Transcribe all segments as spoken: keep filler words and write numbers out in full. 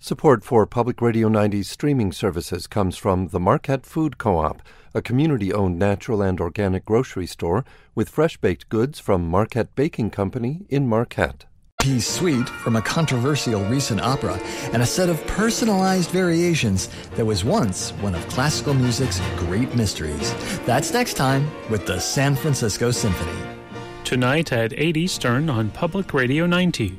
Support for Public Radio ninety's streaming services comes from the Marquette Food Co-op, a community-owned natural and organic grocery store with fresh-baked goods from Marquette Baking Company in Marquette. Piece Suite from a controversial recent opera and a set of personalized variations that was once one of classical music's great mysteries. That's next time with the San Francisco Symphony. Tonight at eight Eastern on Public Radio ninety.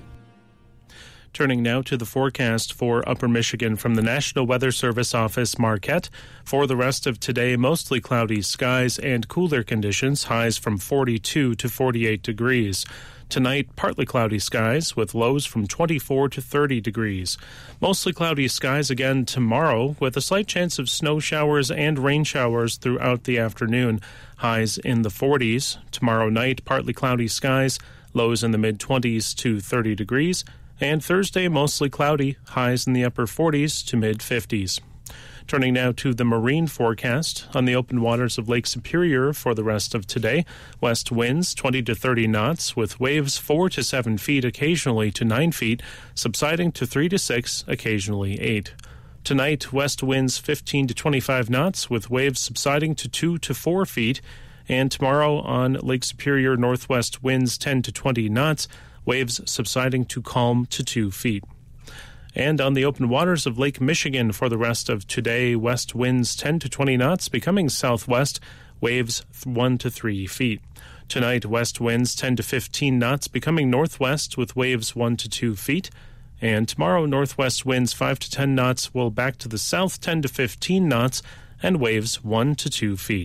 Turning now to the forecast for Upper Michigan from the National Weather Service Office, Marquette. For the rest of today, mostly cloudy skies and cooler conditions, highs from forty-two to forty-eight degrees. Tonight, partly cloudy skies with lows from twenty-four to thirty degrees. Mostly cloudy skies again tomorrow with a slight chance of snow showers and rain showers throughout the afternoon. Highs in the forties. Tomorrow night, partly cloudy skies, lows in the mid-twenties to thirty degrees. And Thursday, mostly cloudy, highs in the upper forties to mid-fifties. Turning now to the marine forecast. On the open waters of Lake Superior for the rest of today, west winds twenty to thirty knots with waves four to seven feet, occasionally to nine feet, subsiding to three to six, occasionally eight. Tonight, west winds fifteen to twenty-five knots with waves subsiding to two to four feet. And tomorrow on Lake Superior, northwest winds ten to twenty knots, waves subsiding to calm to two feet. And on the open waters of Lake Michigan for the rest of today, west winds ten to twenty knots, becoming southwest, waves one to three feet. Tonight, west winds ten to fifteen knots, becoming northwest with waves one to two feet. And tomorrow, northwest winds five to ten knots will back to the south ten to fifteen knots and waves one to two feet.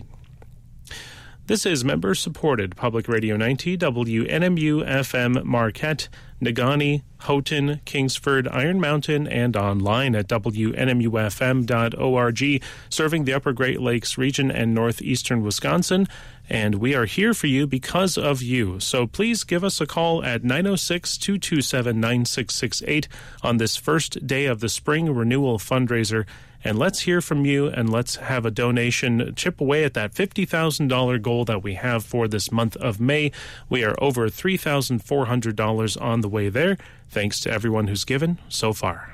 This is member-supported Public Radio ninety, W N M U F M Marquette, Negaunee, Houghton, Kingsford, Iron Mountain, and online at W N M U F M dot org, serving the Upper Great Lakes region and northeastern Wisconsin. And we are here for you because of you. So please give us a call at nine oh six, two two seven, nine six six eight on this first day of the spring renewal fundraiser. And let's hear from you, and let's have a donation chip away at that fifty thousand dollars goal that we have for this month of May. We are over three thousand four hundred dollars on the way there, thanks to everyone who's given so far.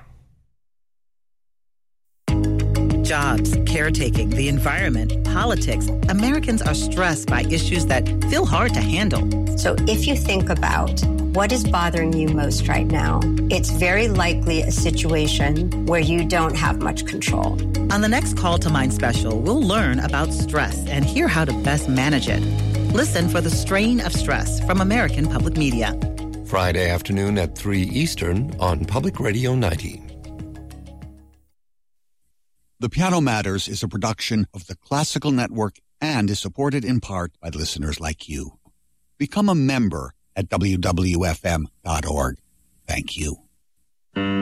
Jobs, caretaking, the environment, politics. Americans are stressed by issues that feel hard to handle. So if you think about what is bothering you most right now, it's very likely a situation where you don't have much control. On the next Call to Mind special, we'll learn about stress and hear how to best manage it. Listen for The Strain of Stress from American Public Media. Friday afternoon at three Eastern on Public Radio ninety. The Piano Matters is a production of the Classical Network and is supported in part by listeners like you. Become a member at W W F M dot org. Thank you.